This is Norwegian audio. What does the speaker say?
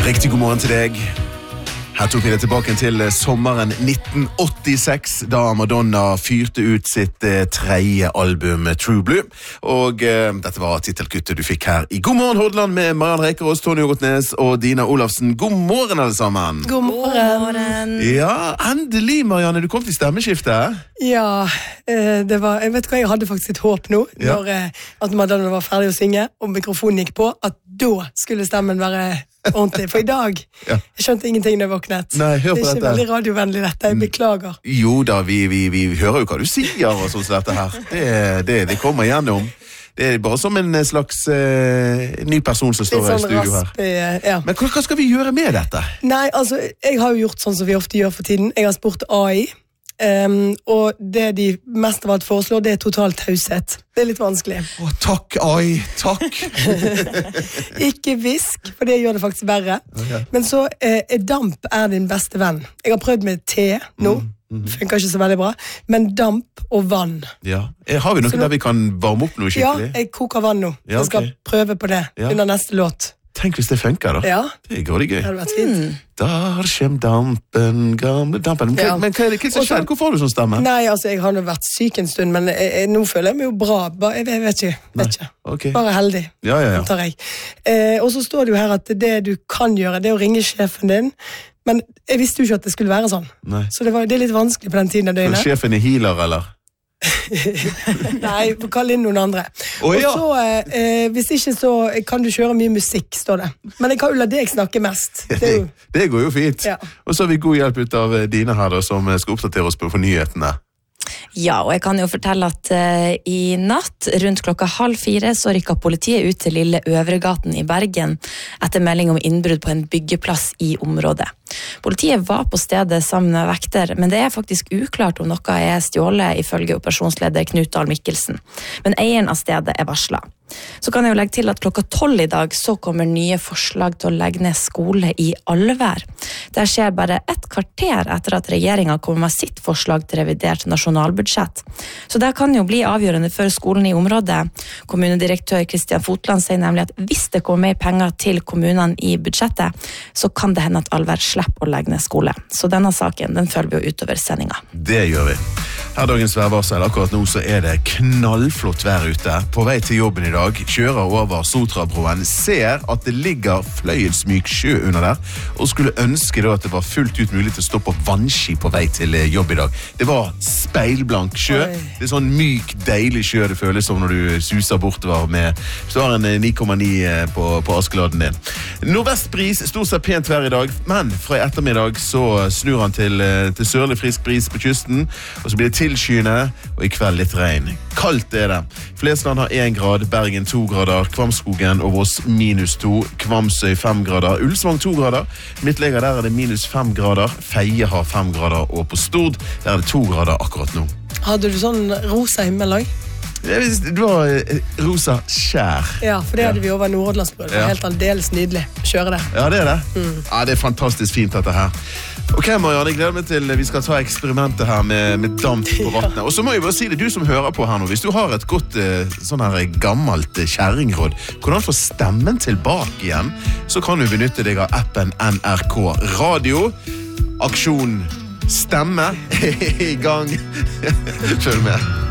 Riktig god morgen til deg. Her tok vi det tilbake til sommeren 1986, da Madonna fyrte ut sitt tredje album, True Blue. Og dette var titelkuttet du fikk her i God morgen Hordaland med Marianne Rekerås, Tony Ågotnes og Dina Olafsen. God morgen alle sammen. God morgen. Ja, endelig Marianne, du kom til stemmeskiftet. Ja, det var, jeg vet hva, jeg hadde faktisk et håp nå, når at Madonna var ferdig å synge, og mikrofonen gikk på, at da skulle stemmen være ordentlig. For i dag, jeg skjønte ingenting da jeg våknet. Nei, hør på det er ikke dette. Veldig radiovennlig dette, jeg beklager. Jo da, vi hører jo hva du sier og sånn som dette her. Det kommer igjennom. Det er bare som en slags ny person som står i studio her. Men hva skal vi gjøre med dette? Nei, altså, jeg har jo gjort sånn som vi ofte gjør for tiden. Jeg har spurt AI, og det de mest av alt foreslår, det er total taushet. Det er litt vanskelig. Takk, AI, takk. Ikke visk, for det gjør det faktisk verre. Okay. Men så damp er din beste venn. Jeg har prøvd med te nå. Funker ikke så veldig bra. Men damp og vann. Ja. Har vi noe der vi kan varme opp noe skikkelig? Ja, jeg koker vann nå. Jeg skal prøve på det under neste låt. Tenk hvis det funker da. Ja. Det går det gøy. Det hadde vært fint. Der kjem dampen, gamle dampen. Men hva er det som skjer? Hvorfor har du sånn stemme? Nei, altså, jeg har nå vært syk en stund, men nå føler jeg meg jo bra. Jeg vet ikke. Okay. Bare heldig, antar jeg. Og så står det jo her at det du kan gjøre, det er å ringe sjefen din, men jeg visste jo ikke at det skulle være sånn. Nei. Så det er litt vanskelig på den tiden av døgnet. Så sjefen er healer, eller? Nei, kall inn noen andre. Og så, hvis ikke så kan du kjøre mye musikk, står det. Men jeg kan jo la deg snakke mest. Det går jo fint. Og så har vi god hjelp ut av Dina her da, som skal oppdatere oss på nyhetene. Ja, og jeg kan jo fortelle at i natt, rundt 3:30, så rykket politiet ut til Lille Øvregaten i Bergen etter melding om innbrudd på en byggeplass i området. Politiet var på stedet sammen med vekter, men det er faktisk uklart om noe er stjålet ifølge operasjonsleder Knut Dahl Mikkelsen. Men eieren av stedet er varslet. Så kan jeg jo legge til at 12:00 i dag så kommer nye forslag til å legge ned skole i Alvær. Det skjer bare et kvarter etter at regjeringen kommer med sitt forslag til revidert nasjonalbudsjett. Så det kan jo bli avgjørende for skolen i området. Kommunedirektør Kristian Fotland sier nemlig at hvis det kommer mer penger til kommunene i budsjettet, så kan det hende at Alvær slipper å legge ned skole. Så denne saken, den følger vi jo utover sendinga. Det gjør vi. Her dagens værvarsel. Akkurat nå så er det knallflott vær ute. På vei til jobben i dag, kjører over Sotrabroen, ser at det ligger fløyelsmyk sjø under der, og skulle ønske da at det var fullt ut mulig til å stå på vannski på vei til jobb i dag. Det var speilblank sjø. Det er sånn myk, deilig sjø det føles som når du suser bortover med, så har en 9,9 på Askeladden din. Nordvestbris, stort sett pent vær i dag, men fra i ettermiddag så snur han til sørlig frisk bris på kysten, og så blir det tilskyende, og i kveld litt regn. Kaldt er det. Flesland har 1 grad, Bergen 2 grader, Kvamskogen og Voss -2, Kvamsøy 5 grader, Ulsvang 2 grader, Midtleger der er det -5 grader, Feie har 5 grader, og på Stord der er det 2 grader akkurat nå. Hadde du sånn rosa himmel også? Du har rosa skjær. Ja, for det hadde vi over Nordhordlandsbrød. Det var helt aldeles nydelig å kjøre det. Ja, det er det. Ja, det er fantastisk fint dette her. Ok, Marianne, jeg gleder meg til vi skal ta eksperimentet her med damp på vattnet. Og så må jeg bare si det, du som hører på her nå, hvis du har et godt sånn her gammelt kjæringråd, hvordan få stemmen tilbake igjen, så kan du benytte deg av appen NRK Radio. Aksjon Stemme i gang. Følg med.